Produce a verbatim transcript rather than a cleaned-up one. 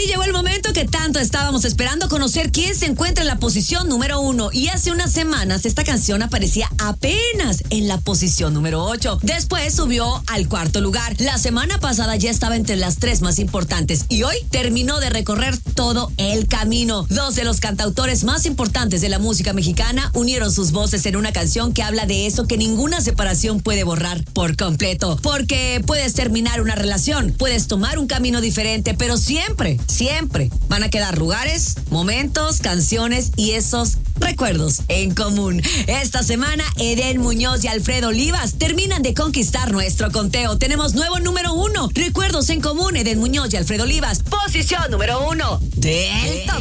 sí, llegó el momento que tanto estábamos esperando, conocer quién se encuentra en la posición número uno. Y hace unas semanas esta canción aparecía apenas en la posición número ocho. Después subió al cuarto lugar. La semana pasada ya estaba entre las tres más importantes y hoy terminó de recorrer todo el camino. Dos de los cantautores más importantes de la música mexicana unieron sus voces en una canción que habla de eso que ninguna separación puede borrar por completo. Porque puedes terminar una relación, puedes tomar un camino diferente, pero siempre, siempre van a quedar lugares, momentos, canciones y esos recuerdos en común. Esta semana, Edén Muñoz y Alfredo Olivas terminan de conquistar nuestro conteo. Tenemos nuevo número uno. Recuerdos en común, Edén Muñoz y Alfredo Olivas. Posición número uno del top